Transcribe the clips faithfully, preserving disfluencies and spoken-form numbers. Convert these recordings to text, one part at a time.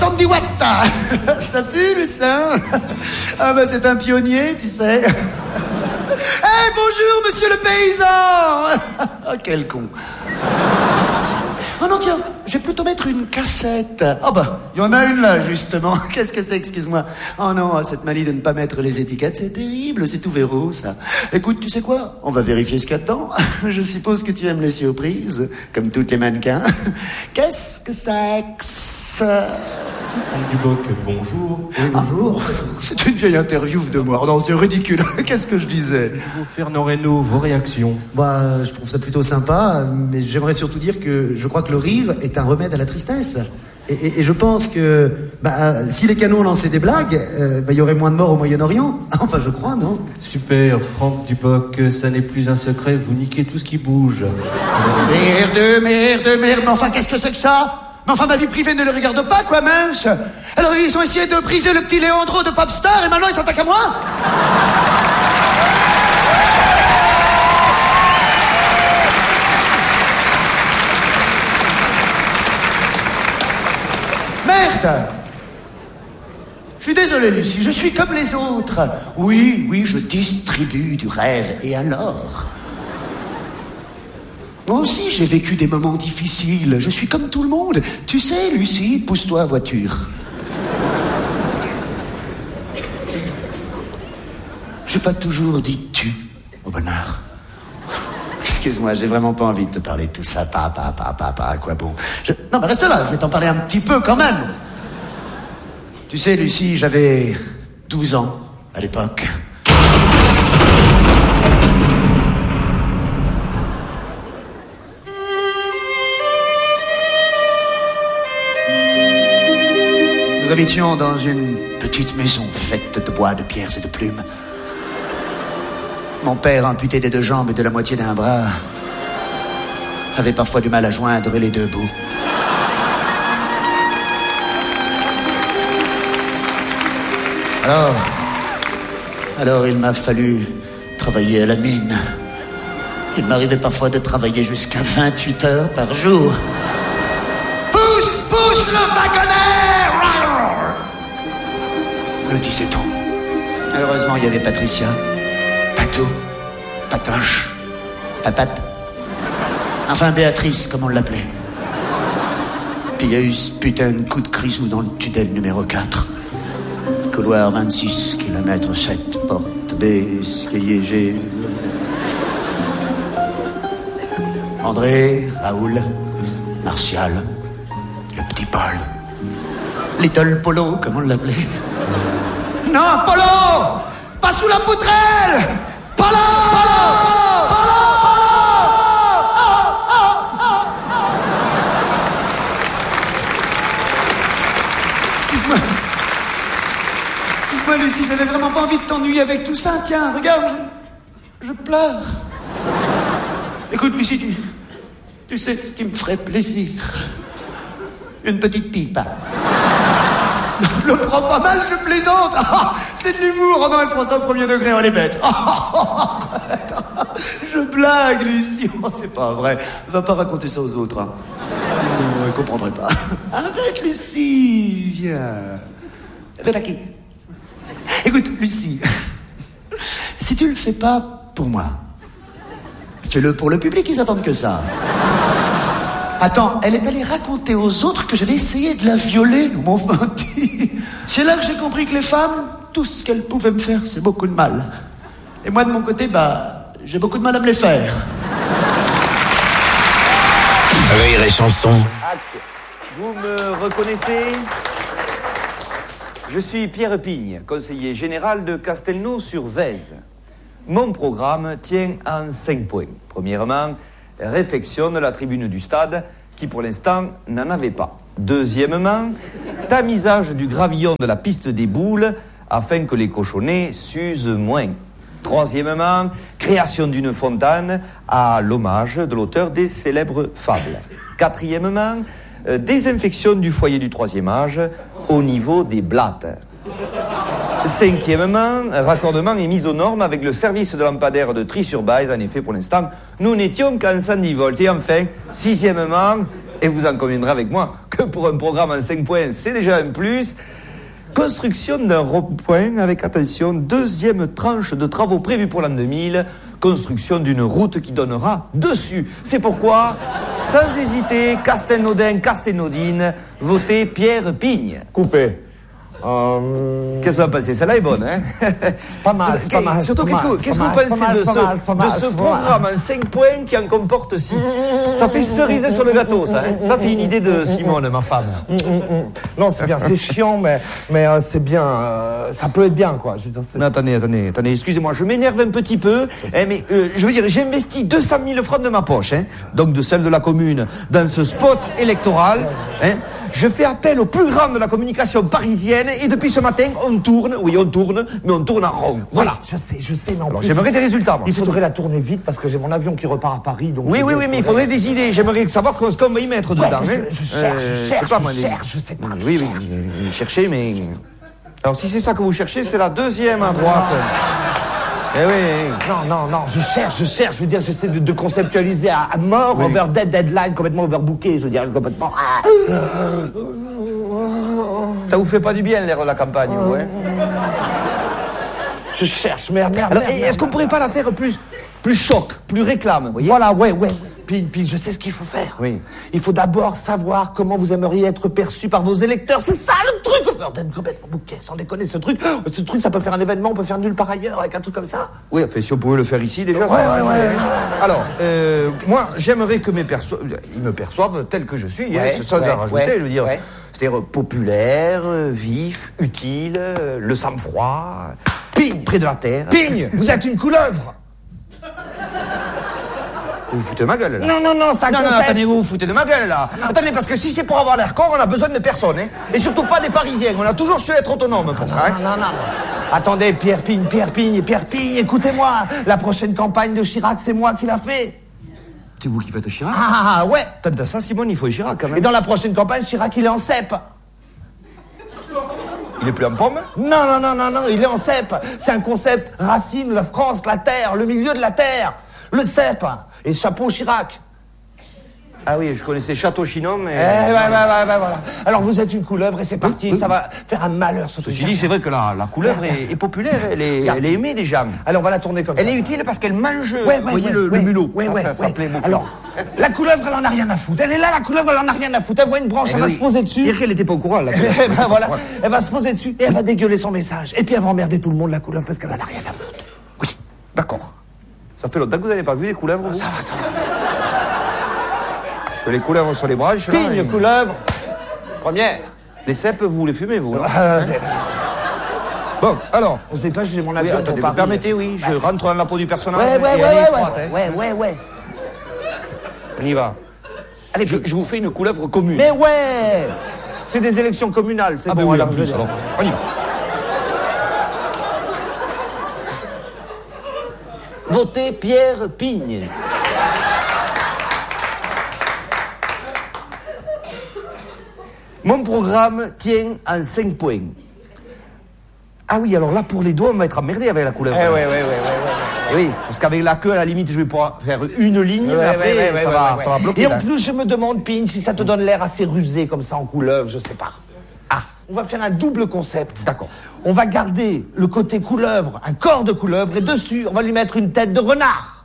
Sandy Watt. Ça pue le sein. Ah ben c'est un pionnier, tu sais. Eh hey, bonjour monsieur le paysan. Oh quel con. Oh non tiens, je vais plutôt mettre une cassette. Oh bah, il y en a une là justement. Qu'est-ce que c'est, excuse-moi. Oh non, cette manie de ne pas mettre les étiquettes, c'est terrible, c'est tout verrou ça. Écoute, tu sais quoi? On va vérifier ce qu'il y a dedans. Je suppose que tu aimes les surprises, comme toutes les mannequins. Qu'est-ce que c'est que ça? Franck Dubosc, bonjour. Oui, bonjour. Ah, c'est une vieille interview de moi. Non, c'est ridicule. Qu'est-ce que je disais? Vous, Fernand Reynaud, vos réactions? Bah, je trouve ça plutôt sympa, mais j'aimerais surtout dire que je crois que le rire est un remède à la tristesse. Et, et, et je pense que bah, si les canons lançaient des blagues, euh, bah, y aurait moins de morts au Moyen-Orient. Enfin, je crois, non? Super, Franck Dubosc, ça n'est plus un secret, vous niquez tout ce qui bouge. Merde, merde, merde, mais enfin, qu'est-ce que c'est que ça? Mais enfin, ma vie privée ne les regarde pas, quoi, mince. Alors, ils ont essayé de briser le petit Léandro de Popstar, et maintenant, ils s'attaquent à moi? Merde! Je suis désolé, Lucie, je suis comme les autres. Oui, oui, je distribue du rêve, et alors? Moi aussi, j'ai vécu des moments difficiles. Je suis comme tout le monde. Tu sais, Lucie, pousse-toi, voiture. J'ai pas toujours dit tu au bonheur. Excuse-moi, j'ai vraiment pas envie de te parler de tout ça. Pas, pas, pas, pas, pas, à quoi bon. Je... Non, mais reste là, je vais t'en parler un petit peu quand même. Tu sais, Lucie, j'avais douze ans à l'époque. Nous habitions dans une petite maison faite de bois, de pierres et de plumes. Mon père, amputé des deux jambes et de la moitié d'un bras, avait parfois du mal à joindre les deux bouts. Alors, alors il m'a fallu travailler à la mine. Il m'arrivait parfois de travailler jusqu'à vingt-huit heures par jour. Pousse, pousse le wagonnet! Me disait-on. Heureusement, il y avait Patricia, Patou, Patoche, Papate. Enfin, Béatrice, comme on l'appelait. Puis il y a eu ce putain de coup de grisou dans le tunnel numéro quatre. Couloir vingt-six, kilomètre sept, porte B, escalier G. André, Raoul, Martial, le petit Paul. Little Polo, comme on l'appelait. Non, Polo! Pas sous la poutrelle! Polo! Polo! Polo! Excuse-moi. Excuse-moi, Lucie, j'avais vraiment pas envie de t'ennuyer avec tout ça. Tiens, regarde, je, je pleure. Écoute, Lucie, tu, tu sais ce qui me ferait plaisir? Une petite pipe. Je le prends pas mal, je plaisante. Ah, c'est de l'humour. Oh non, elle prend ça au premier degré, on est bête. Oh, je blague, Lucie. Oh, c'est pas vrai. Va pas raconter ça aux autres. Hein. Non, ils comprendraient pas. Arrête, Lucie. Viens. Viens là qui. Écoute, Lucie. Si tu le fais pas pour moi, fais-le pour le public, ils attendent que ça. Attends, elle est allée raconter aux autres que j'avais essayé de la violer, nous m'ont menti. C'est là que j'ai compris que les femmes, tout ce qu'elles pouvaient me faire, c'est beaucoup de mal. Et moi, de mon côté, bah, j'ai beaucoup de mal à me les faire. Rire et chanson. Vous me reconnaissez? Je suis Pierre Pigne, conseiller général de Castelnau-sur-Vèze. Mon programme tient en cinq points. Premièrement, réfectionne la tribune du stade, qui pour l'instant n'en avait pas. Deuxièmement, tamisage du gravillon de la piste des boules, afin que les cochonnets s'usent moins. Troisièmement, création d'une fontaine à l'hommage de l'auteur des célèbres fables. Quatrièmement, euh, désinfection du foyer du troisième âge au niveau des blattes. Cinquièmement, raccordement et mise aux normes avec le service de lampadaire de Tri-sur-Baise. En effet, pour l'instant, nous n'étions qu'en cent dix volts. Et enfin, sixièmement, et vous en conviendrez avec moi, que que pour un programme en cinq points, c'est déjà un plus. Construction d'un rond-point avec, attention, deuxième tranche de travaux prévus pour l'an deux mille. Construction d'une route qui donnera dessus. C'est pourquoi, sans hésiter, Castelnaudin, Castelnaudine, votez Pierre Pigne. Coupé. Euh... Qu'est-ce que vous en pensez? Celle-là est bonne, hein? C'est pas mal, c'est pas mal. Surtout, qu'est-ce que, qu'est-ce que vous mal, pensez mal, de ce, mal, de ce programme en cinq points qui en comporte six? Ça fait cerise sur le gâteau, ça. Hein? Ça, c'est une idée de Simone, ma femme. Non, c'est bien, c'est chiant, mais, mais euh, c'est bien. Euh, ça peut être bien, quoi. Je veux dire, c'est... Non, attendez, attendez, attendez, excusez-moi, je m'énerve un petit peu, hein, mais euh, je veux dire, j'ai investi deux cent mille francs de ma poche, hein, donc de celle de la commune, dans ce spot électoral. Hein. Je fais appel au plus grand de la communication parisienne et depuis ce matin, on tourne, oui, on tourne, mais on tourne en rond. Voilà. Oui, je sais, je sais, mais en Alors, plus, j'aimerais des résultats, moi. il faudrait la tourner vite parce que j'ai mon avion qui repart à Paris. Donc Oui, oui, oui, mais il faudrait des idées. J'aimerais savoir ce qu'on va y mettre Ouais, dedans. je, hein. je cherche, je Euh, cherche, sais pas, moi, je les- cherche, je sais pas. je Oui, cherche. oui, euh, cherchez, mais... Alors, si c'est ça que vous cherchez, c'est la deuxième à droite. Eh oui, oui. Non, non, non, je cherche, je cherche. Je veux dire, j'essaie de, de conceptualiser à, à mort, Oui. over dead, deadline, complètement overbooké. Je veux dire, complètement. Ah. Ça vous fait pas du bien, l'air de la campagne, vous, hein? Je cherche, merde, merde. Alors, merde, est-ce merde, qu'on pourrait pas la faire plus, plus choc, plus réclame, vous voyez? Voilà, ouais, ouais. Puis, puis je sais ce qu'il faut faire. Oui. Il faut d'abord savoir comment vous aimeriez être perçu par vos électeurs. C'est ça le truc. D'être complètement bouquet, sans déconner, ce truc. Ce truc, ça peut faire un événement, on peut faire nulle part ailleurs avec un truc comme ça. Oui, enfin, si on pouvait le faire ici, déjà, Ouais, ça va. ouais, ouais, ouais. Alors, euh, moi, j'aimerais que mes perso... ils me perçoivent tel que je suis, hein, Ouais, c'est ça ouais, à rajouter, ouais, je veux dire. ouais. C'est-à-dire populaire, euh, vif, utile, euh, le sang-froid, Pigne. près de la terre. Pigne, vous êtes une couleuvre. Vous vous foutez de ma gueule, là? Non, non, non, ça Non, non, concept. attendez, vous vous foutez de ma gueule, là. Attendez, parce que si c'est pour avoir l'air con, on a besoin de personne, hein. Et surtout pas des Parisiens. On a toujours su être autonome pour ça, hein. Non, non, non. Attendez, Pierre Pigne, Pierre Pigne, Pierre Pigne, écoutez-moi. La prochaine campagne de Chirac, c'est moi qui l'a fait. C'est vous qui faites Chirac? Ah, ah, ouais. Tant de ça, Simone, il faut Chirac, quand Et même. dans la prochaine campagne, Chirac, il est en cep. Il est plus en pomme? Non, non, non, non, non, il est en cep. C'est un concept Racine, la France, la terre, le milieu de la terre. Le cep. Et chapeau Chirac. Ah oui, je connaissais Château Chinon, mais... Eh, ouais, ouais, ouais, ouais, voilà. Alors vous êtes une couleuvre et c'est parti. oui. Ça va faire un malheur, ce truc. Ceci dit, c'est vrai que la, la couleuvre est, est populaire, elle est, elle est aimée des gens. Allez, on va la tourner comme Elle ça. est utile parce qu'elle mange, Ouais, ouais, vous voyez, ouais, le, ouais, le mulot. Ouais, Ça, ouais, ça, ça ouais. plaît beaucoup. Alors, la couleuvre, elle en a rien à foutre. Elle est là, la couleuvre, elle en a rien à foutre. Elle voit une branche, Eh elle va oui. se poser dessus. Dire qu'elle n'était pas au courant, la couleuvre. Eh ben voilà, elle va se poser dessus et elle va dégueuler son message. Et puis elle va emmerder tout le monde, la couleuvre, parce qu'elle en a rien à foutre. Oui, d'accord. Ça fait longtemps que vous n'avez pas vu des couleuvres, vous? Ça va, ça va. Que les couleuvres sur les branches, là, Pigne, et- couleuvre. Première. Les cèpes, vous les fumez, vous, hein? Ah, c'est- Bon, alors... On se dépêche, j'ai mon Oui, avion attendez, pour vous Paris. permettez, oui, je rentre dans la peau du personnage. Ouais, ouais, et ouais, elle est ouais, étroite, ouais. hein. Ouais, ouais, ouais. On y va. Allez, Je, je vous fais une couleuvre commune. mais ouais. C'est des élections communales, c'est Ah bon. ben oui, alors, en je veux plus, dire. alors. On y va. Votez Pierre Pigne. Mon programme tient en cinq points. Ah oui, alors là, pour les doigts, on va être emmerdé avec la couleuvre. Eh ouais, ouais, ouais, ouais, ouais. Eh oui, parce qu'avec la queue, à la limite, je vais pouvoir faire une ligne, mais Ouais, après, ouais, ouais, ça, ouais, va, ouais, ça va ouais. bloquer. Et en là. plus, je me demande, Pin, si ça te donne l'air assez rusé comme ça en couleuvre, je sais pas. Ah, on va faire un double concept. D'accord. On va garder le côté couleuvre, un corps de couleuvre, et dessus, on va lui mettre une tête de renard.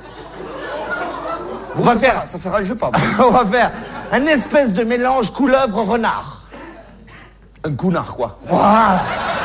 Vous, on va ça, faire- sera- ça s'arrange pas. On va faire un espèce de mélange couleuvre-renard. Un counard, quoi. Voilà.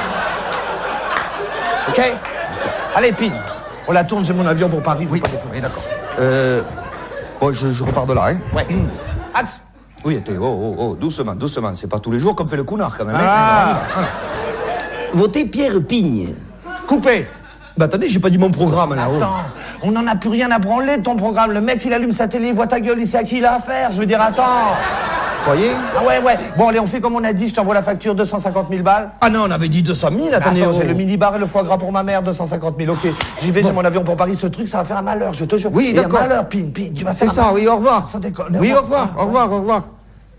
Ok. Allez, Pin, on la tourne, j'ai mon avion pour Paris. faut Oui, pas déconner. oui d'accord. Euh, bon, je, je repars de là, hein. Ouais. Axe. Oui, attends, oh, oh, oh, doucement, doucement. C'est pas tous les jours qu'on fait le counard, quand même. hein. Ah. On y va, voilà. Votez Pierre Pigne. Coupé. Bah attendez, j'ai pas dit mon programme, là. oh. Attends, on n'en a plus rien à branler de ton programme. Le mec, il allume sa télé, il voit ta gueule, il sait à qui il a affaire. Je veux dire, attends. Croyez? Ah ouais, ouais. Bon, allez, on fait comme on a dit, je t'envoie la facture, deux cent cinquante mille balles. Ah non, on avait dit deux cent mille, attendez. Attends, oh. j'ai le mini-bar et le foie gras pour ma mère, deux cent cinquante mille, ok. J'y vais, j'ai mon avion pour Paris, ce truc, ça va faire un malheur, je te jure. Oui, Et un d'accord. malheur, Pin, Pin, tu vas C'est faire un ça, malheur. oui, au revoir. Sans déconner. Oui, au revoir, au revoir, au revoir.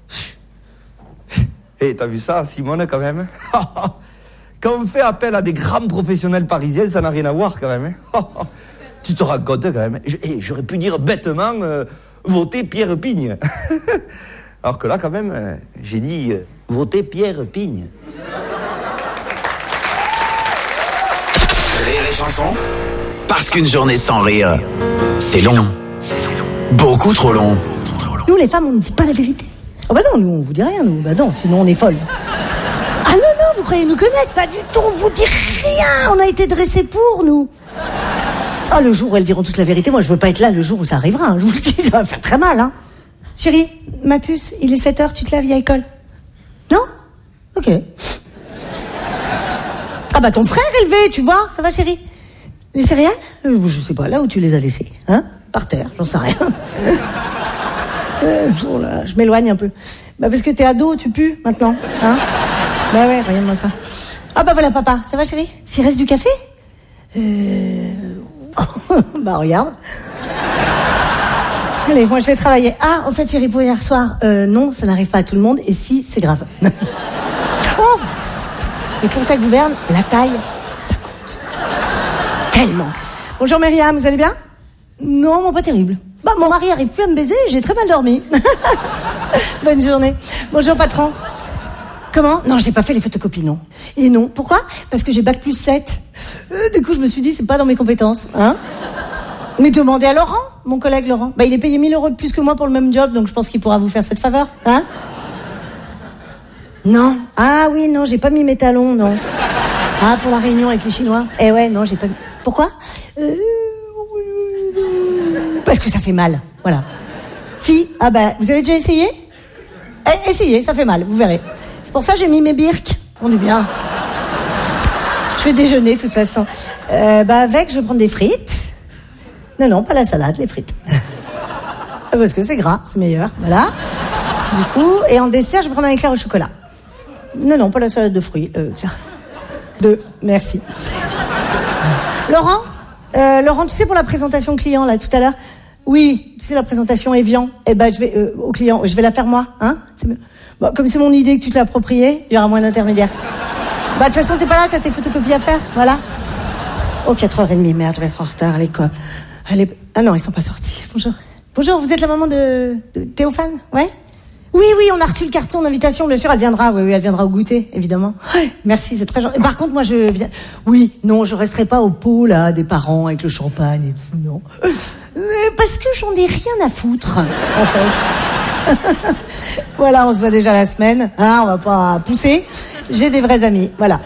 Eh, t'as vu ça, Simone, quand même? Quand on fait appel à des grands professionnels parisiens, ça n'a rien à voir, quand même. hein. Tu te rends compte, quand même? Je- eh, j'aurais pu dire bêtement, euh, voter Pierre Pigne. Alors que là, quand même, euh, j'ai dit euh, votez Pierre Pigne. Rire et chanson. Parce qu'une journée sans rire, c'est long. Beaucoup trop long. Nous, les femmes, on ne dit pas la vérité. Oh bah non, nous, on vous dit rien, nous. Bah non, sinon on est folles. Ah non, non, vous croyez nous connaître? Pas du tout, on vous dit rien. On a été dressés pour, nous. Ah, le jour où elles diront toute la vérité, moi, je veux pas être là le jour où ça arrivera. Hein. Je vous le dis, ça va faire très mal, hein. Chérie, ma puce, il est sept heures, tu te laves, il y a école. Non? Ok. Ah bah ton frère est levé, tu vois, ça va chérie? Les céréales? euh, Je sais pas, là où tu les as laissées, hein? Par terre, j'en sais rien. euh, oh là, je m'éloigne un peu. Bah parce que t'es ado, tu pues maintenant, hein? Bah ouais, regarde-moi ça. Ah bah voilà papa, ça va chérie? S'il reste du café? Euh... bah regarde. Allez, moi je vais travailler. Ah, en fait chérie, pour hier soir, euh, non, ça n'arrive pas à tout le monde, et si, c'est grave. Oh! Et pour ta gouverne, la taille, ça compte. Tellement. Bonjour Myriam, vous allez bien? Non, mon pas terrible. Bah, mon mari arrive plus à me baiser, j'ai très mal dormi. Bonne journée. Bonjour patron. Comment? Non, j'ai pas fait les photocopies, non. Et non, pourquoi? Parce que j'ai bac plus sept. Euh, du coup, je me suis dit, c'est pas dans mes compétences, hein. Mais demandez à Laurent, mon collègue Laurent. Bah, il est payé mille euros de plus que moi pour le même job, donc je pense qu'il pourra vous faire cette faveur, hein. Non. Ah oui, non, j'ai pas mis mes talons, non. Ah, pour la réunion avec les Chinois. Eh ouais, non, j'ai pas mis... Pourquoi? euh... Parce que ça fait mal, voilà. Si, ah bah, vous avez déjà essayé? Eh, essayez, ça fait mal, vous verrez. C'est pour ça que j'ai mis mes birks. On est bien. Je vais déjeuner, de toute façon. Euh, bah, avec, je vais prendre des frites. Non, non, pas la salade, les frites. Parce que c'est gras, c'est meilleur, voilà. Du coup, et en dessert, je vais prendre un éclair au chocolat. Non, non, pas la salade de fruits. Euh, deux, merci. Laurent, euh, Laurent, tu sais, pour la présentation client, là, tout à l'heure, oui, tu sais, la présentation Evian, eh ben, je vais, euh, au client, je vais la faire moi, hein. C'est mieux. Bon, comme c'est mon idée que tu te l'as appropriée, il y aura moins d'intermédiaires. Bah, de toute façon, t'es pas là, t'as tes photocopies à faire, voilà. Oh, quatre heures trente, merde, je vais être en retard à l'école. Allez, ah non, ils sont pas sortis. Bonjour. Bonjour, vous êtes la maman de, de Théophane? Ouais? Oui, oui, on a reçu le carton d'invitation, bien sûr, elle viendra, oui, oui, elle viendra au goûter, évidemment. Ouais, merci, c'est très gentil. Par contre, moi, je viens... Oui, non, je resterai pas au pot, là, des parents, avec le champagne et tout, non. Euh, parce que j'en ai rien à foutre, en fait. Voilà, on se voit déjà la semaine, hein, on va pas pousser. J'ai des vrais amis, voilà.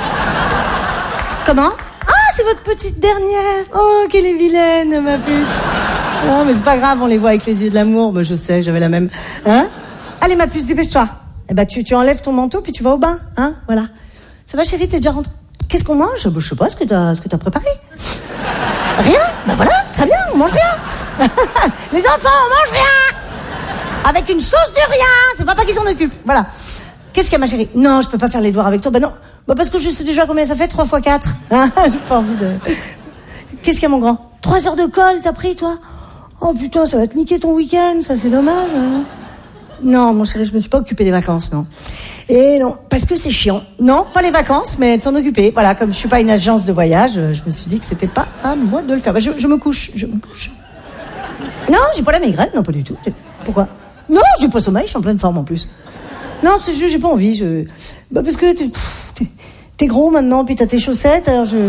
Comment? Ah, c'est votre petite dernière. Oh, qu'elle est vilaine, ma puce. Non, mais c'est pas grave, on les voit avec les yeux de l'amour. Mais je sais, j'avais la même. Hein? Allez, ma puce, dépêche-toi. Eh ben, tu, tu enlèves ton manteau, puis tu vas au bain, hein? Voilà. Ça va, chérie, t'es déjà rentrée? Qu'est-ce qu'on mange? Je sais pas ce que t'as, ce que t'as préparé. Rien? Ben voilà, très bien, on mange rien. Les enfants, on mange rien. Avec une sauce de rien. C'est papa qui s'en occupe. Voilà. Qu'est-ce qu'il y a, ma chérie? Non, je peux pas faire les devoirs avec toi. Ben non. Ben parce que je sais déjà combien ça fait, trois fois quatre. Hein? J'ai pas envie de... Qu'est-ce qu'il y a, mon grand? Trois heures de colle, t'as pris, toi? Oh putain, ça va te niquer ton week-end, ça c'est dommage. Hein. Non, mon chéri, je me suis pas occupée des vacances, non. Et non, parce que c'est chiant. Non, pas les vacances, mais de s'en occuper. Voilà, comme je suis pas une agence de voyage, je me suis dit que c'était pas à moi de le faire. Ben, je, je me couche, je me couche. Non, j'ai pas la migraine, non, pas du tout. Pourquoi? Non, j'ai pas sommeil, je suis en pleine forme en plus. Non, c'est juste, j'ai pas envie. Je... Bah, parce que t'es, t'es, t'es gros maintenant, puis t'as tes chaussettes, alors je...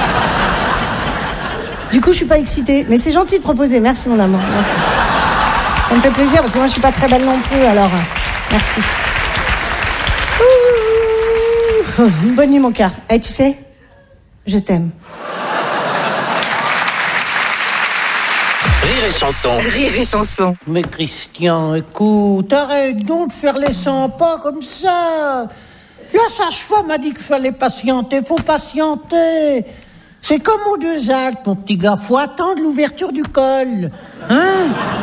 Du coup, je suis pas excitée. Mais c'est gentil de proposer. Merci, mon amour. Merci. Ça me fait plaisir, parce que moi, je suis pas très belle non plus, alors... Merci. Ouh, une bonne nuit, mon cœur. Eh, hey, tu sais, je t'aime. Rire et chanson. Rire et chanson. Mais Christian, écoute, arrête donc de faire les cent pas comme ça. La sage-femme m'a dit qu'il fallait patienter, faut patienter. C'est comme aux deux Alpes, mon petit gars, faut attendre l'ouverture du col. Hein?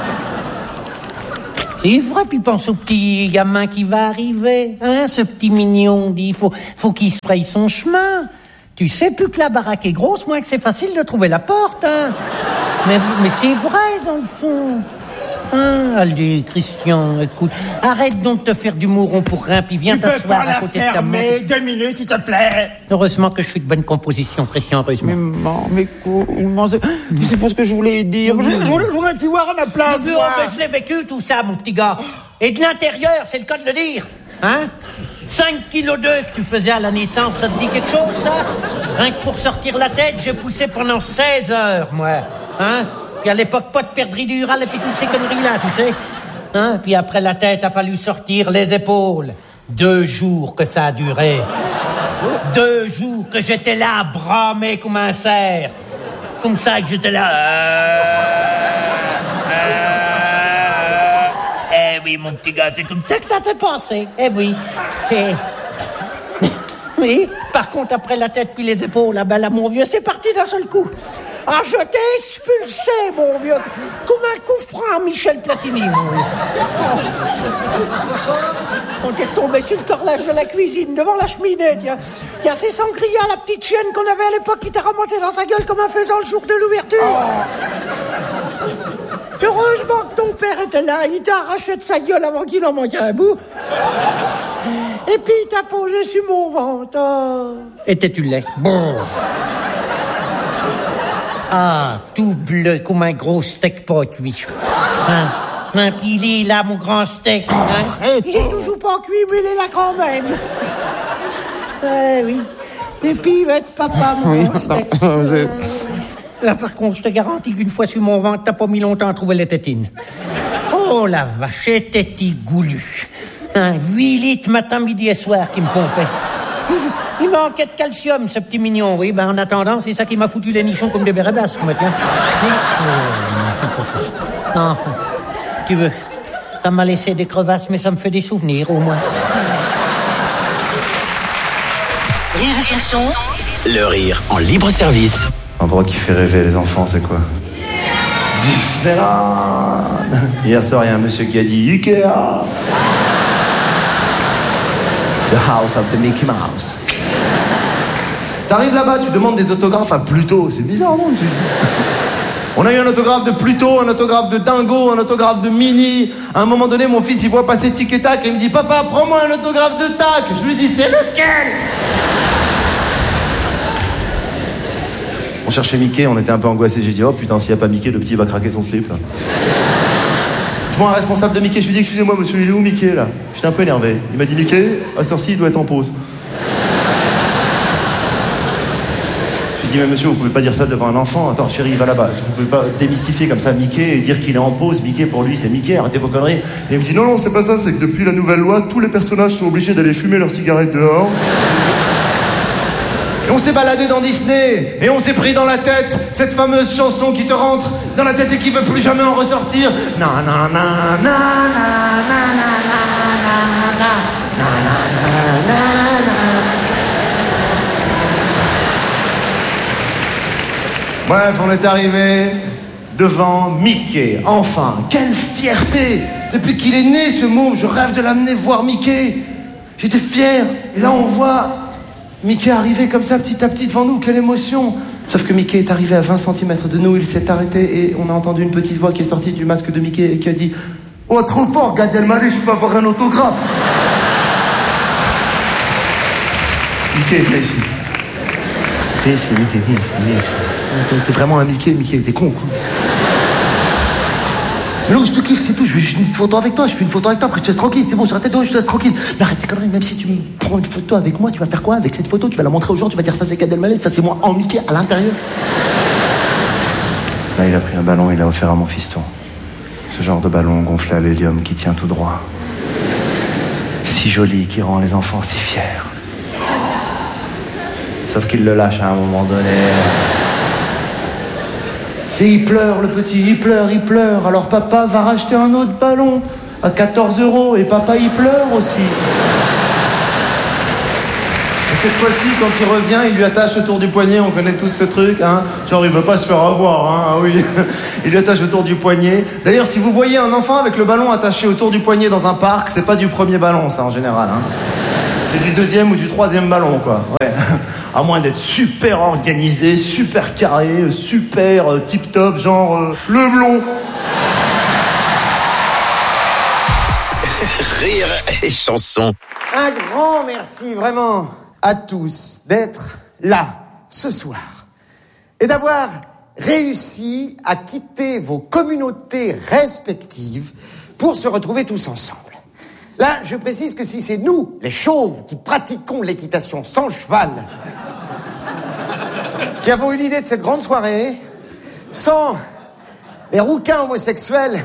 C'est vrai, puis pense au petit gamin qui va arriver, hein, ce petit mignon, dit, faut, faut qu'il se fraye son chemin. Tu sais, plus que la baraque est grosse, moins que c'est facile de trouver la porte, hein. Mais, mais c'est vrai, dans le fond. Hein, allez, Christian, écoute, arrête donc de te faire du mouron pour rien, puis viens t'asseoir à côté de ta maman. Mais deux minutes, s'il te plaît. Heureusement que je suis de bonne composition, Christian, heureusement. Mais maman, mais comment, c'est, c'est pas ce que je voulais dire. Je, je, voulais, je voulais t'y voir à ma place. Mais, mais je l'ai vécu, tout ça, mon petit gars. Et de l'intérieur, c'est le cas de le dire. Hein? cinq kilos deux que tu faisais à la naissance, ça te dit quelque chose, ça? Rien que pour sortir la tête, j'ai poussé pendant seize heures, moi. Hein? Puis à l'époque, pas de perdridural et puis toutes ces conneries-là, tu sais. Hein? Puis après la tête, a fallu sortir les épaules. Deux jours que ça a duré. Deux jours que j'étais là, bramé comme un cerf. Comme ça que j'étais là. Euh... Euh... Eh oui, mon petit gars, c'est comme ça que ça s'est passé. Eh oui. Et... Oui, par contre, après la tête puis les épaules, là, ben là, mon vieux, c'est parti d'un seul coup. Ah, je t'ai expulsé, mon vieux, comme un coup franc à Michel Platini, mon vieux. Oh. On t'est retombé sur le corlage de la cuisine, devant la cheminée, tiens. Tiens, c'est Sangria, la petite chienne qu'on avait à l'époque, qui t'a ramassé dans sa gueule comme un faisan le jour de l'ouverture. Oh. Heureusement que ton père était là, il t'a arraché de sa gueule avant qu'il en manquait un bout. Et puis il t'a posé sur mon ventre. Oh. Étais-tu laid? Bon. Ah, tout bleu comme un gros steak pas cuit. Hein? Hein, puis il est là, mon grand steak. Hein? Il est toujours pas cuit, mais il est là quand même. Eh oui. Et puis il va être papa, mon grand steak. Là, par contre, je te garantis qu'une fois sur mon ventre, t'as pas mis longtemps à trouver les tétines. Oh, la vache, était-il goulu. Hein, huit litres matin, midi et soir qui me pompait. Il manquait de calcium, ce petit mignon, oui. Ben, en attendant, c'est ça qui m'a foutu les nichons comme des bérets basques, moi, tiens. Non, enfin, tu veux, ça m'a laissé des crevasses, mais ça me fait des souvenirs, au moins. Rire et chanson. Le rire en libre service. L'endroit qui fait rêver les enfants, c'est quoi? Disneyland. Hier soir, il y a un monsieur qui a dit Ikea. The house of the Mickey Mouse. T'arrives là-bas, tu demandes des autographes à Pluto. C'est bizarre, non? On a eu un autographe de Pluto, un autographe de Dingo, un autographe de Minnie. À un moment donné, mon fils, il voit passer Tic et Tac et il me dit « Papa, prends-moi un autographe de Tac !» Je lui dis « C'est lequel ?» On cherchait Mickey, on était un peu angoissés. J'ai dit « Oh putain, s'il n'y a pas Mickey, le petit va craquer son slip. » là. Je vois un responsable de Mickey, je lui dis « Excusez-moi, monsieur, il est où Mickey, là ?» J'étais un peu énervé. Il m'a dit « Mickey, à cette heure-ci, il doit être en pause. » Je lui dis « Mais monsieur, vous pouvez pas dire ça devant un enfant. Attends, chérie, va là-bas. Vous pouvez pas démystifier comme ça Mickey et dire qu'il est en pause. Mickey, pour lui, c'est Mickey. Arrêtez vos conneries. » Et il me dit « Non, non, c'est pas ça. C'est que depuis la nouvelle loi, tous les personnages sont obligés d'aller fumer leurs cigarettes dehors. » Et on s'est baladé dans Disney, et on s'est pris dans la tête cette fameuse chanson qui te rentre dans la tête et qui veut plus jamais en ressortir. Na na na na na na na na na Bref, on est arrivé devant Mickey. Enfin, quelle fierté! Depuis qu'il est né, ce môme, je rêve de l'amener voir Mickey. J'étais fier. Et là, on voit Mickey arriver comme ça, petit à petit, devant nous. Quelle émotion! Sauf que Mickey est arrivé à vingt centimètres de nous, il s'est arrêté et on a entendu une petite voix qui est sortie du masque de Mickey et qui a dit « Oh, trop fort, Gad Elmaleh, je peux avoir un autographe !» Mickey, viens ici. Viens ici, Mickey, viens ici, viens ici. T'es vraiment un Mickey, Mickey, t'es con, quoi. Mais non, je te kiffe, c'est tout. Je veux juste une photo avec toi. Je fais une photo avec toi, après je te laisse tranquille. C'est bon, sur la tête de haut, je te laisse tranquille. Mais arrête tes conneries, même si tu me prends une photo avec moi, tu vas faire quoi avec cette photo? Tu vas la montrer aux gens, tu vas dire ça c'est Gad Elmaleh, ça c'est moi en Mickey à l'intérieur. Là, il a pris un ballon, il l'a offert à mon fiston. Ce genre de ballon gonflé à l'hélium qui tient tout droit. Si joli, qui rend les enfants si fiers. Sauf qu'il le lâche à un moment donné. Et il pleure, le petit, il pleure, il pleure. Alors papa va racheter un autre ballon à quatorze euros. Et papa, il pleure aussi. Et cette fois-ci, quand il revient, il lui attache autour du poignet. On connaît tous ce truc, hein. Genre, il veut pas se faire avoir, hein. Ah oui. Il lui attache autour du poignet. D'ailleurs, si vous voyez un enfant avec le ballon attaché autour du poignet dans un parc, c'est pas du premier ballon, ça, en général, hein. C'est du deuxième ou du troisième ballon, quoi. Ouais. À moins d'être super organisé, super carré, super euh, tip-top, genre euh, le blond. Rire et chanson. Un grand merci vraiment à tous d'être là ce soir et d'avoir réussi à quitter vos communautés respectives pour se retrouver tous ensemble. Là, je précise que si c'est nous, les chauves, qui pratiquons l'équitation sans cheval, qui avons eu l'idée de cette grande soirée, sans les rouquins homosexuels,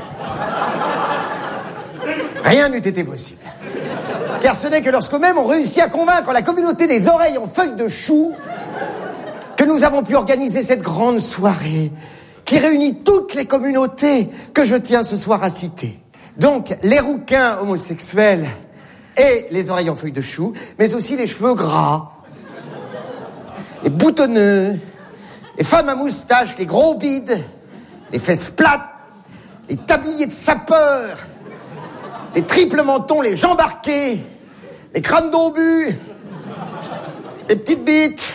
rien n'eût été possible. Car ce n'est que lorsque même on réussit à convaincre la communauté des oreilles en feuilles de chou que nous avons pu organiser cette grande soirée qui réunit toutes les communautés que je tiens ce soir à citer. Donc, les rouquins homosexuels et les oreilles en feuilles de chou, mais aussi les cheveux gras, les boutonneux, les femmes à moustache, les gros bides, les fesses plates, les tabliers de sapeurs, les triples mentons, les jambes arquées, les crânes d'obus, les petites bites,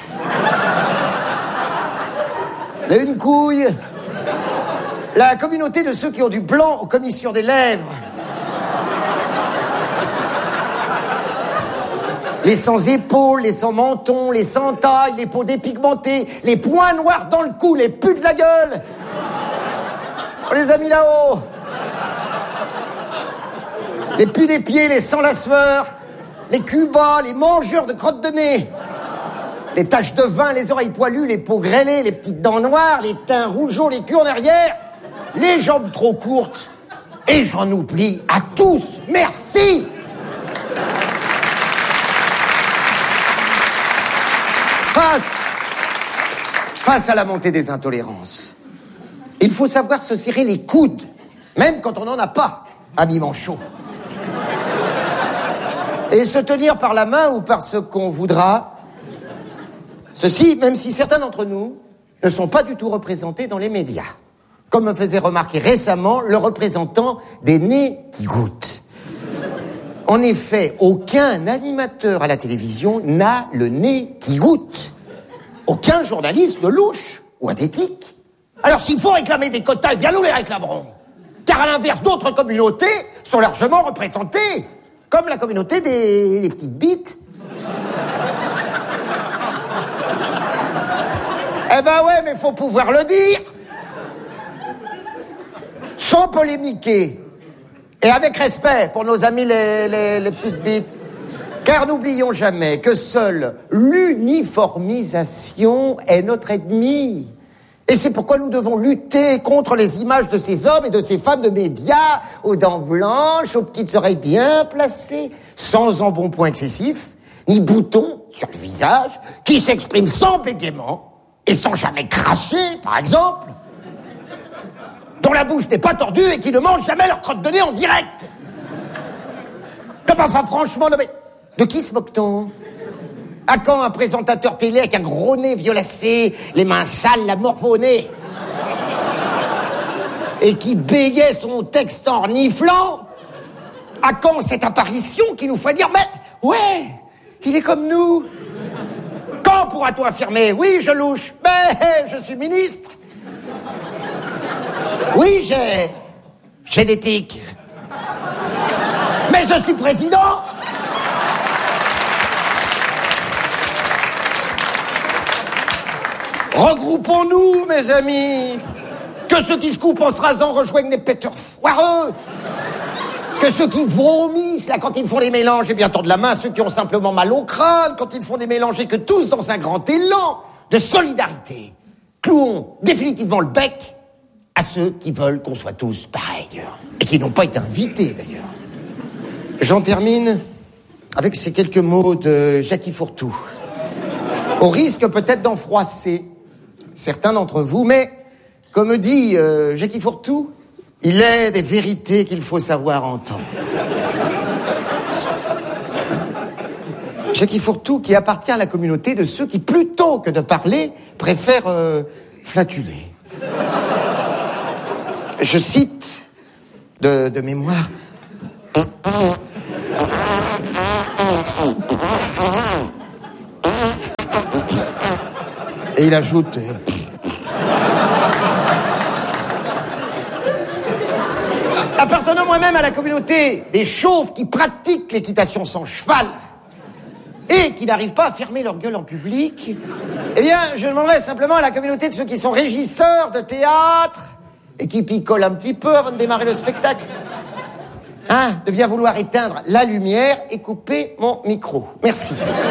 les une couille, la communauté de ceux qui ont du blanc aux commissures des lèvres, les sans épaules, les sans menton, les sans taille, les peaux dépigmentées, les points noirs dans le cou, les putes de la gueule. On les a mis là-haut. Les pus des pieds, les sans la sueur, les culs bas, les mangeurs de crottes de nez, les taches de vin, les oreilles poilues, les peaux grêlées, les petites dents noires, les teints rougeaux, les culs en arrière, les jambes trop courtes. Et j'en oublie à tous. Merci. Face, face à la montée des intolérances, il faut savoir se serrer les coudes, même quand on n'en a pas, ami Manchot. Et se tenir par la main ou par ce qu'on voudra. Ceci, même si certains d'entre nous ne sont pas du tout représentés dans les médias. Comme me faisait remarquer récemment le représentant des nez qui goûtent. En effet, aucun animateur à la télévision n'a le nez qui goûte. Aucun journaliste de louche ou athétique. Alors s'il faut réclamer des quotas, eh bien nous les réclamerons. Car à l'inverse, d'autres communautés sont largement représentées. Comme la communauté des, des petites bites. Eh ben ouais, mais faut pouvoir le dire. Sans polémiquer. Et avec respect pour nos amis les, les, les petites bites. Car n'oublions jamais que seule l'uniformisation est notre ennemi. Et c'est pourquoi nous devons lutter contre les images de ces hommes et de ces femmes de médias, aux dents blanches, aux petites oreilles bien placées, sans embonpoint excessif, ni boutons sur le visage, qui s'expriment sans bégaiement et sans jamais cracher, par exemple, dont la bouche n'est pas tordue et qui ne mangent jamais leur crotte de nez en direct. Non, enfin, franchement, non, mais de qui se moque-t-on ? À quand un présentateur télé avec un gros nez violacé, les mains sales, la morve au nez, et qui bégait son texte en reniflant? À quand cette apparition qui nous fait dire, mais ouais, il est comme nous? Quand pourra-t-on affirmer, oui, je louche, mais je suis ministre? Oui, j'ai... j'ai des tics. Mais je suis président? Regroupons-nous, mes amis. Que ceux qui se coupent en se rasant rejoignent les péteurs foireux. Que ceux qui vomissent, là, quand ils font des mélanges, eh bien, tendent la main à ceux qui ont simplement mal au crâne, quand ils font des mélanges, et que tous, dans un grand élan de solidarité, clouons définitivement le bec à ceux qui veulent qu'on soit tous pareils. Et qui n'ont pas été invités, d'ailleurs. J'en termine avec ces quelques mots de Jackie Fourtou. Au risque peut-être d'en froisser certains d'entre vous, mais, comme dit euh, Jackie Fourtou, il est des vérités qu'il faut savoir entendre. Jackie Fourtou qui appartient à la communauté de ceux qui, plutôt que de parler, préfèrent euh, flatuler. Je cite de, de mémoire... Et il ajoute... Appartenant moi-même à la communauté des chauves qui pratiquent l'équitation sans cheval et qui n'arrivent pas à fermer leur gueule en public, eh bien, je demanderais simplement à la communauté de ceux qui sont régisseurs de théâtre et qui picolent un petit peu avant de démarrer le spectacle hein, de bien vouloir éteindre la lumière et couper mon micro. Merci.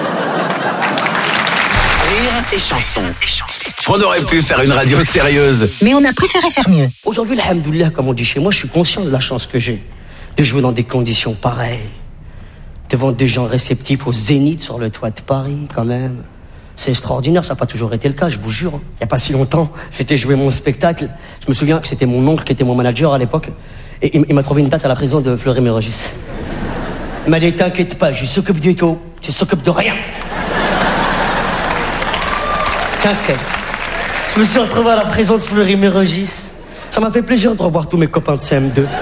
Rire et chanson. On aurait pu faire une radio sérieuse. Mais on a préféré faire mieux. Aujourd'hui, alhamdoulilah, comme on dit chez moi, je suis conscient de la chance que j'ai de jouer dans des conditions pareilles. Devant des gens réceptifs au Zénith sur le toit de Paris, quand même. C'est extraordinaire, ça n'a pas toujours été le cas, je vous jure. Il n'y a pas si longtemps, j'étais joué mon spectacle. Je me souviens que c'était mon oncle qui était mon manager à l'époque. Et il, il m'a trouvé une date à la prison de Fleury-Mérogis. Il m'a dit, t'inquiète pas, je s'occupe du tout. Tu s'occupes de rien. T'inquiète. Je me suis retrouvé à la prison de Fleury-Mérogis. Ça m'a fait plaisir de revoir tous mes copains de C M deux.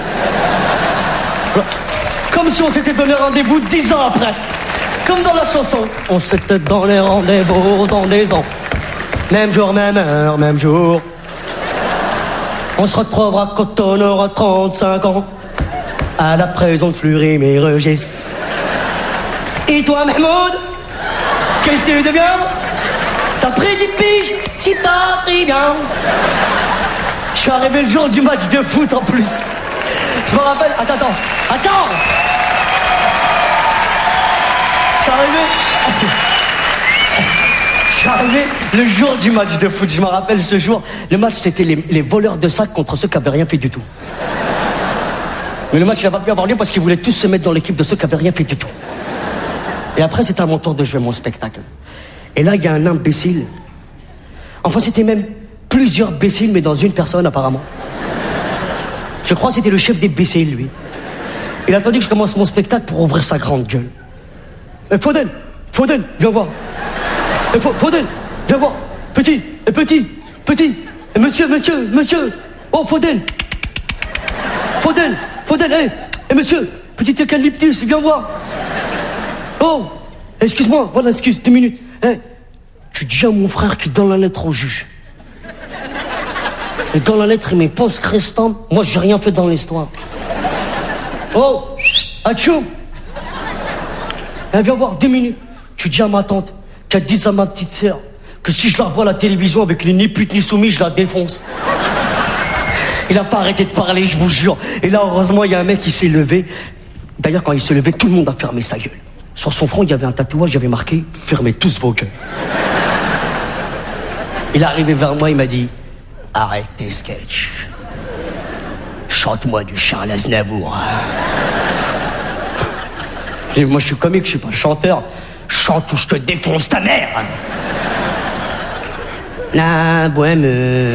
Comme si on s'était donné rendez-vous dix ans après. Comme dans la chanson. On s'était donné rendez-vous dans des ans. Même jour, même heure, même jour. On se retrouvera quand on aura trente-cinq ans. À la prison de Fleury-Mérogis. Et toi, Mahmoud, qu'est-ce que tu deviens? T'as pris dix piges, t'y pas pris bien. Je suis arrivé le jour du match de foot en plus. Je me rappelle... Attends, attends, attends. Je suis arrivé... Je suis arrivé le jour du match de foot. Je me rappelle ce jour. Le match, c'était les, les voleurs de sacs contre ceux qui n'avaient rien fait du tout. Mais le match, il n'a pas pu avoir lieu parce qu'ils voulaient tous se mettre dans l'équipe de ceux qui n'avaient rien fait du tout. Et après, c'était à mon tour de jouer mon spectacle. Et là, il y a un imbécile. Enfin, c'était même plusieurs imbéciles, mais dans une personne, apparemment. Je crois que c'était le chef des imbéciles, lui. Il a attendu que je commence mon spectacle pour ouvrir sa grande gueule. Eh, Faudel, Faudel, viens voir. Eh, Faudel, viens voir. Petit, eh, petit, petit. Eh, monsieur, monsieur, monsieur. Oh, Faudel. Faudel, Faudel, eh, eh, monsieur. Petit eucalyptus, viens voir. Oh, excuse-moi, voilà, excuse, deux minutes. Eh, tu dis à mon frère qui donne la lettre au juge. Et dans la lettre, il met pense restant. Moi, j'ai rien fait dans l'histoire. Oh, atchou. Elle vient voir deux minutes. Tu dis à ma tante qu'elle dise à ma petite sœur que si je la revois à la télévision avec les ni putes ni soumis, je la défonce. Il a pas arrêté de parler, je vous jure. Et là, heureusement, il y a un mec qui s'est levé. D'ailleurs, quand il s'est levé, tout le monde a fermé sa gueule. Sur son front, il y avait un tatouage, il y avait marqué « Fermez tous vos gueules ». Il est arrivé vers moi, il m'a dit « Arrête tes sketchs. Chante-moi du Charles Aznavour. » J'ai dit, moi, je suis comique, je suis pas chanteur. Chante ou je te défonce ta mère. La bohème.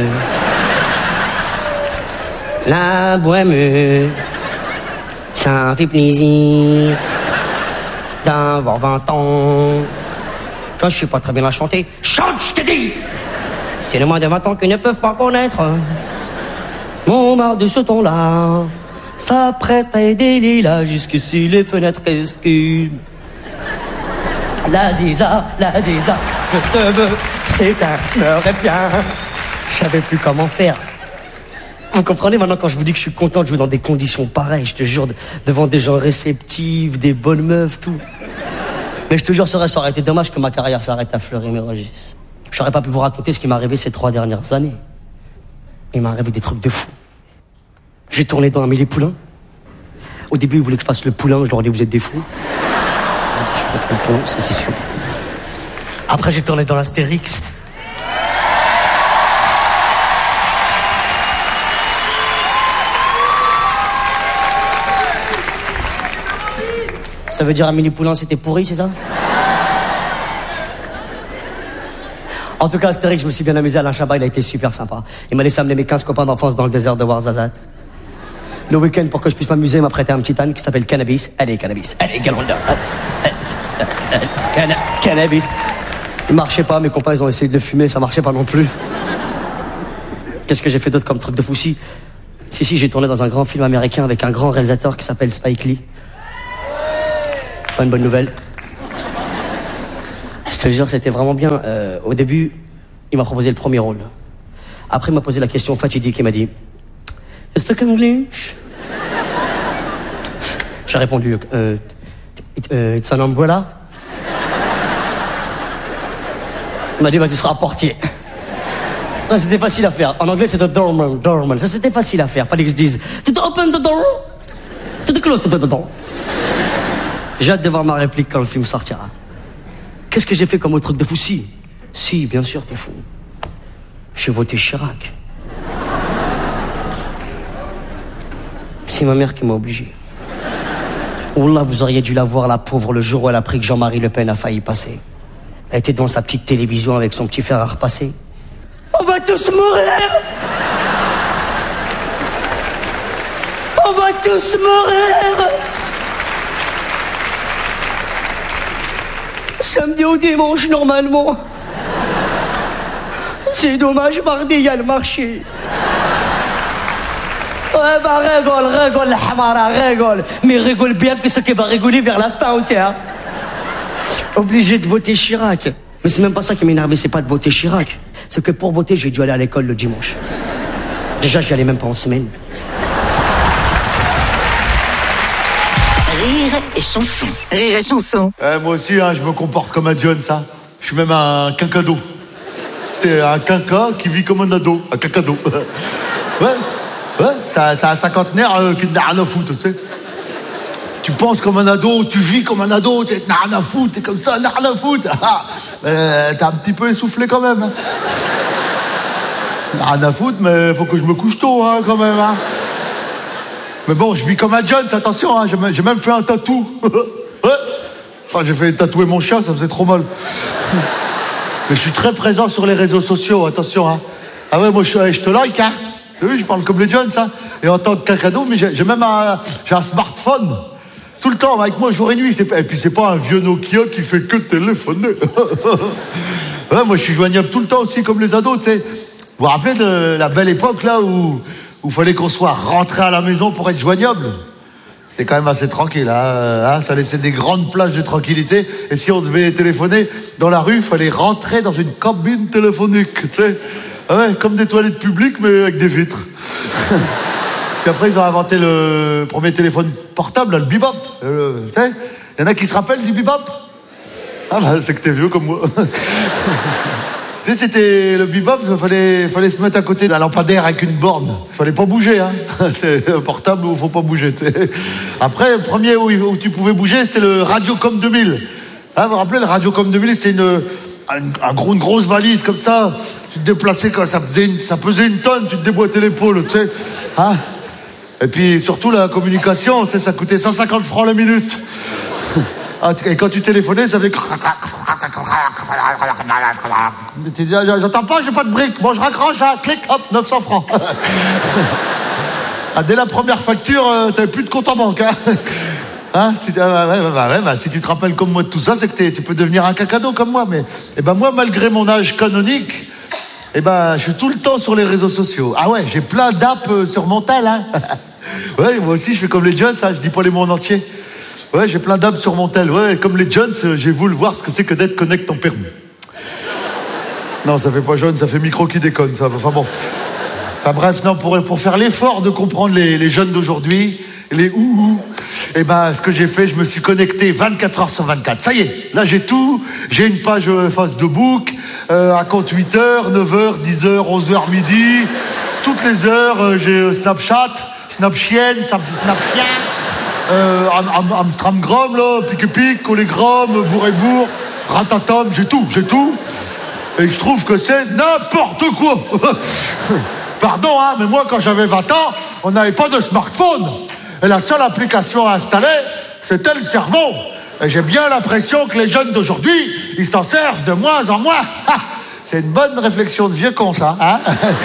La bohème. Ça fait plaisir d'avoir vingt ans. Toi, je sais pas très bien la chanter. Chante, je te dis. C'est les moins de vingt ans qui ne peuvent pas connaître mon marre de ce ton-là. S'apprête à aider les là jusqu'ici les fenêtres esquivent. La ziza, la ziza, je te veux, c'est un meurait bien. Je savais plus comment faire. Vous comprenez maintenant quand je vous dis que je suis content de jouer dans des conditions pareilles, je te jure, devant des gens réceptifs, des bonnes meufs, tout. Mais je te jure, ça aurait été dommage que ma carrière s'arrête à Fleury-Mérogis. J'aurais pas pu vous raconter ce qui m'est arrivé ces trois dernières années. Il m'est arrivé des trucs de fou. J'ai tourné dans Amélie Poulain. Au début, ils voulaient que je fasse le poulain, je leur ai dit, vous êtes des fous. Je ferai pas le poulain, ça c'est sûr. Après, j'ai tourné dans l'Astérix. Ça veut dire Amélie Poulain, c'était pourri, c'est ça? En tout cas, Astérix, je me suis bien amusé. Alain Chabat, il a été super sympa. Il m'a laissé amener mes quinze copains d'enfance dans le désert de Ouarzazate. Le week-end, pour que je puisse m'amuser, il m'a prêté un petit âne qui s'appelle Cannabis. Allez, Cannabis. Allez, Galanda. Canna cannabis. Il marchait pas, mes copains, ils ont essayé de le fumer, ça marchait pas non plus. Qu'est-ce que j'ai fait d'autre comme truc de fou? Si, si, si, j'ai tourné dans un grand film américain avec un grand réalisateur qui s'appelle Spike Lee. Pas une bonne nouvelle. Je te jure, c'était vraiment bien. Euh, au début, il m'a proposé le premier rôle. Après, il m'a posé la question fatidique. Il m'a dit « You speak English ?» J'ai répondu euh, « It's an umbrella ?» Il m'a dit bah, « Tu seras portier. » Ça, c'était facile à faire. En anglais, c'était « doorman, doorman ». Ça, c'était facile à faire. Fallait que je dise « To open the door ?» To J'ai hâte de voir ma réplique quand le film sortira. Qu'est-ce que j'ai fait comme autre truc de fou? Si, si, bien sûr, t'es fou. J'ai voté Chirac. C'est ma mère qui m'a obligé. Wallah, vous auriez dû la voir, la pauvre, le jour où elle a appris que Jean-Marie Le Pen a failli passer. Elle était devant sa petite télévision avec son petit fer à repasser. On va tous mourir! On va tous mourir! Samedi au dimanche, normalement. C'est dommage, mardi, il y a le marché. Ouais, bah, rigole, rigole, la hamara, rigole. Mais rigole bien que ce qui va rigoler vers la fin aussi, hein. Obligé de voter Chirac. Mais c'est même pas ça qui m'énervait, c'est pas de voter Chirac. C'est que pour voter, j'ai dû aller à l'école le dimanche. Déjà, j'y allais même pas en semaine. Rire et chanson. Rire et chanson. Eh, moi aussi, hein, je me comporte comme un John, ça. Je suis même un quinquado. C'est un quinca qui vit comme un ado. Un quinquado. Ouais, ouais, c'est un, c'est un cinquantenaire euh, qui n'a rien à foutre, tu sais. Tu penses comme un ado, tu vis comme un ado, tu n'as rien à foutre, t'es comme ça, n'as rien à foutre. euh, T'es un petit peu essoufflé quand même. Hein. Rien à foutre, mais faut que je me couche tôt, hein, quand même. Hein. Mais bon, je vis comme un Jones, attention, hein, j'ai même fait un tatou. Ouais. Enfin, j'ai fait tatouer mon chien, ça faisait trop mal. Mais je suis très présent sur les réseaux sociaux, attention. Hein. Ah ouais, moi je, je te like, hein. Tu as vu, je parle comme les Jones, hein. Et en tant que cacado, mais j'ai même un, j'ai un smartphone. Tout le temps, avec moi, jour et nuit. Et puis c'est pas un vieux Nokia qui fait que téléphoner. Ouais, moi je suis joignable tout le temps aussi, comme les ados, tu sais. Vous vous rappelez de la belle époque, là, où il fallait qu'on soit rentré à la maison pour être joignable? C'est quand même assez tranquille, hein, hein, ça laissait des grandes plages de tranquillité. Et si on devait téléphoner dans la rue, il fallait rentrer dans une cabine téléphonique, tu sais. Ouais, comme des toilettes publiques, mais avec des vitres. Puis après, ils ont inventé le premier téléphone portable, là, le bebop. Euh, tu sais, il y en a qui se rappellent du bebop? Ah bah, c'est que t'es vieux comme moi. Tu sais, c'était le bebop, il fallait, fallait se mettre à côté de la lampadaire avec une borne. Il fallait pas bouger, hein. C'est un portable où il faut pas bouger. Après, le premier où, où tu pouvais bouger, c'était le Radiocom deux mille. Hein, vous vous rappelez, le Radiocom deux mille, c'était une, une, un gros, une grosse valise comme ça. Tu te déplaçais quand ça pesait une, ça pesait une tonne, tu te déboîtais l'épaule, tu sais. Hein. Et puis, surtout, la communication, tu sais, ça coûtait cent cinquante francs la minute. Et quand tu téléphonais, ça faisait... Tu dis, j'entends pas, j'ai pas de briques. Bon, je raccroche, hein, clic, hop, neuf cents francs. Ah, dès la première facture, euh, t'avais plus de compte en banque. Hein, hein si, euh, ouais, ouais, ouais, bah, si tu te rappelles comme moi de tout ça, c'est que tu peux devenir un cacado comme moi. Mais eh ben, moi, malgré mon âge canonique, eh ben, je suis tout le temps sur les réseaux sociaux. Ah ouais, j'ai plein d'apps euh, sur mon tel. Hein. Ouais, moi aussi, je fais comme les Jones, hein, je dis pas les mots en entier. Ouais, j'ai plein d'apps sur mon tel. Ouais, comme les Jones, j'ai voulu voir ce que c'est que d'être connect en permis. Non, ça fait pas jeune, ça fait micro qui déconne, ça. Enfin bon. Enfin bref, non, pour, pour faire l'effort de comprendre les, les jeunes d'aujourd'hui, les ouhou, eh ben, ce que j'ai fait, je me suis connecté vingt-quatre heures sur vingt-quatre. Ça y est, là j'ai tout. J'ai une page face de book, euh, à compte huit heures, neuf heures, dix heures, onze heures, midi. Toutes les heures, euh, j'ai Snapchat, Snapchien, Snapchien. Euh, Am Amstramgram, là, pique-pique, collégramme, bourre-et-bourre, ratatam, j'ai tout, j'ai tout. Et je trouve que c'est n'importe quoi. Pardon, hein, mais moi, quand j'avais vingt ans, on n'avait pas de smartphone. Et la seule application à installer, c'était le cerveau. Et j'ai bien l'impression que les jeunes d'aujourd'hui, ils s'en servent de moins en moins. C'est une bonne réflexion de vieux con, ça, hein.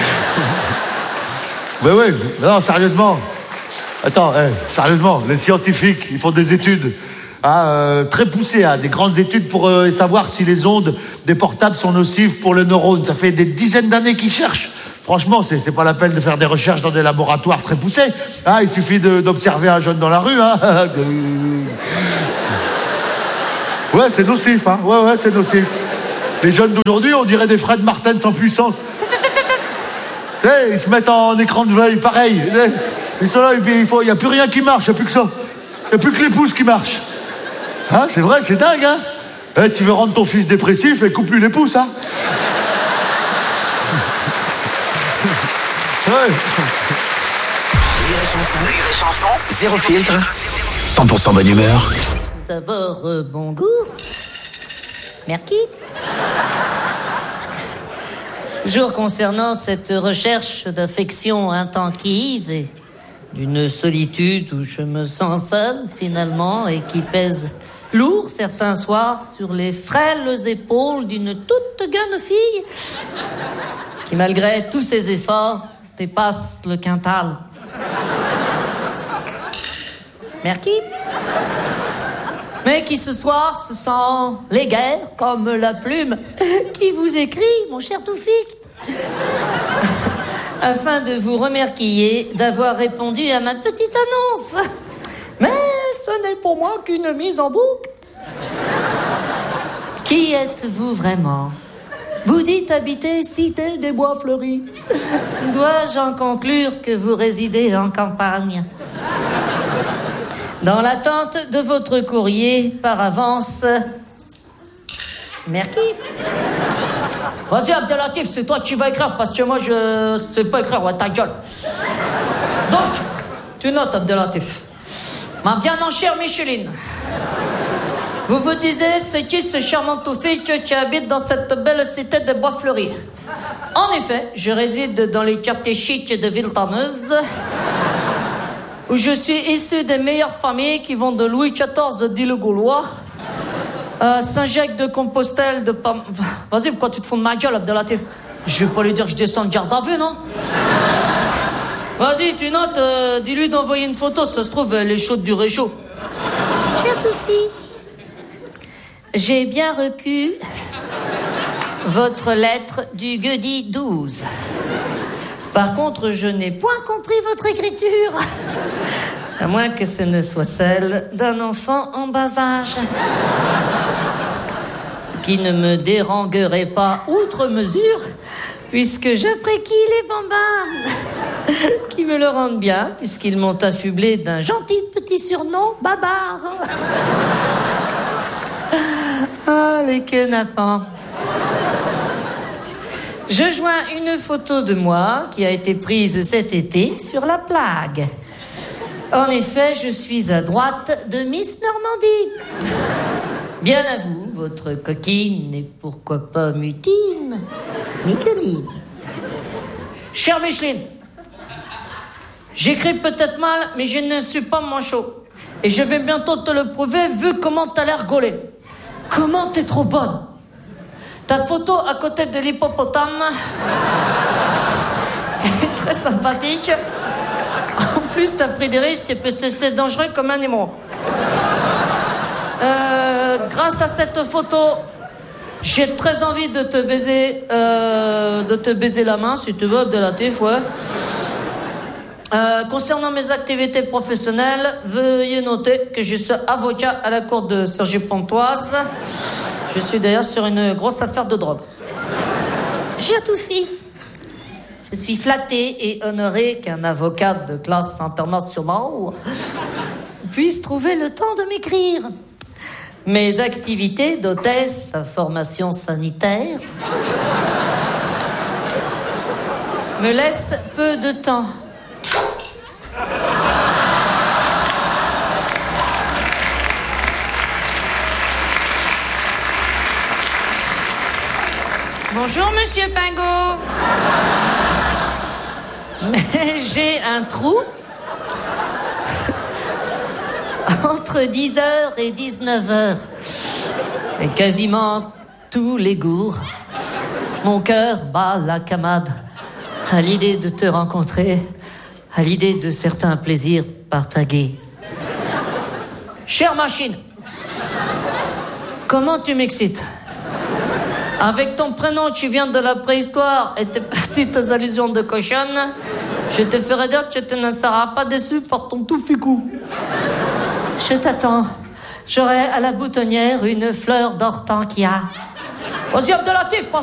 Mais oui, non, sérieusement. Attends, hey, sérieusement, les scientifiques, ils font des études hein, euh, très poussées, hein, des grandes études pour euh, savoir si les ondes des portables sont nocives pour les neurones. Ça fait des dizaines d'années qu'ils cherchent. Franchement, c'est, c'est pas la peine de faire des recherches dans des laboratoires très poussés. Hein, il suffit de, d'observer un jeune dans la rue. Hein. Ouais, c'est nocif. Hein. Ouais, ouais, c'est nocif. Les jeunes d'aujourd'hui, on dirait des Fred Martin sans puissance. Tu sais, ils se mettent en écran de veille, pareil. Ils sont là, et puis il faut, il n'y a plus rien qui marche, il n'y a plus que ça. Il n'y a plus que les pouces qui marchent. Hein, c'est vrai, c'est dingue, hein. Eh, tu veux rendre ton fils dépressif et coupe-lui les pouces, hein. Ouais. et Chanson. Zéro filtre, cent pour cent bonne humeur. D'abord, euh, bon goût. Merci. Toujours concernant cette recherche d'affection intensive et d'une solitude où je me sens seul finalement et qui pèse lourd certains soirs sur les frêles épaules d'une toute jeune fille qui, malgré tous ses efforts, dépasse le quintal. Merci. Mais qui ce soir se sent léguère comme la plume qui vous écrit, mon cher Toufik, afin de vous remercier d'avoir répondu à ma petite annonce. Mais ce n'est pour moi qu'une mise en boucle. Qui êtes-vous vraiment? Vous dites habiter Cité des Bois Fleuris. Dois-je en conclure que vous résidez en campagne? Dans l'attente de votre courrier, par avance. Merci. Vas-y, Abdelatif, c'est toi qui vas écrire, parce que moi, je sais pas écrire, ouais, ta gueule. Donc, tu notes, Abdelatif. Ma bien en chère Micheline. Vous vous disiez, c'est qui ce charmant Toufik qui habite dans cette belle cité des Bois Fleuris? En effet, je réside dans les quartiers chics de Villetanneuse, où je suis issu des meilleures familles qui vont de Louis quatorze d'Île-Gaulois à Saint-Jacques-de-Compostelle de Pam... Vas-y, pourquoi tu te fous de ma gueule, Abdelatif? Je vais pas lui dire que je descends de garde à vue, non? Vas-y, tu notes, euh, dis-lui d'envoyer une photo, ça se trouve, elle est chaude du réchaud. Cher Toufi, j'ai bien reçu votre lettre du jeudi douze. Par contre, je n'ai point compris votre écriture. À moins que ce ne soit celle d'un enfant en bas âge. Ce qui ne me dérangerait pas outre mesure, puisque j'apprécie les bambins, qui me le rendent bien, puisqu'ils m'ont affublé d'un gentil petit surnom, Babar. Ah, les kenapans. Je joins une photo de moi qui a été prise cet été sur la plaque. En effet, je suis à droite de Miss Normandie. Bien à vous, votre coquine et pourquoi pas mutine, Micheline. Chère Micheline, j'écris peut-être mal, mais je ne suis pas manchot. Et je vais bientôt te le prouver vu comment t'as l'air gaulée. Comment t'es trop bonne. Ta photo à côté de l'hippopotame est très sympathique. En plus, t'as pris des risques parce que c'est dangereux comme animal. Euh, grâce à cette photo, j'ai très envie de te baiser, euh, de te baiser la main, si tu veux, Abdelatif, ouais. Euh, concernant mes activités professionnelles, veuillez noter que je suis avocat à la cour de Cergy-Pontoise. Je suis d'ailleurs sur une grosse affaire de drogue. J'ai tout fait. Je suis flattée et honorée qu'un avocat de classe internationale puisse trouver le temps de m'écrire. Mes activités d'hôtesse à formation sanitaire me laissent peu de temps. Bonjour, monsieur Pingot. Mais j'ai un trou entre dix heures et dix-neuf heures. Et quasiment tous les jours, mon cœur bat la camade à l'idée de te rencontrer, à l'idée de certains plaisirs partagés. Chère machine, comment tu m'excites? Avec ton prénom, tu viens de la préhistoire et tes petites allusions de cochonne, je te ferai dire que tu ne seras pas déçu par ton tout ficou. Je t'attends. J'aurai à la boutonnière une fleur d'hortensia. Vas-y, Abdelatif, passe